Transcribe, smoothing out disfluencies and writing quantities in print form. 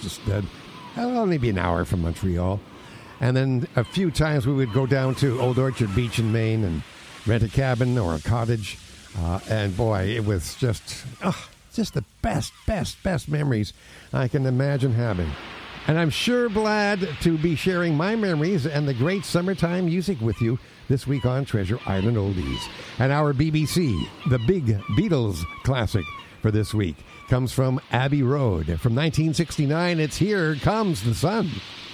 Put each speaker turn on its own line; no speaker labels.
just maybe an hour from Montreal. And then a few times we would go down to Old Orchard Beach in Maine and rent a cabin or a cottage. And boy, it was just the best memories I can imagine having. And I'm sure glad to be sharing my memories and the great summertime music with you this week on Treasure Island Oldies. And our BBC, the big Beatles classic for this week, comes from Abbey Road. From 1969, it's Here Comes the Sun.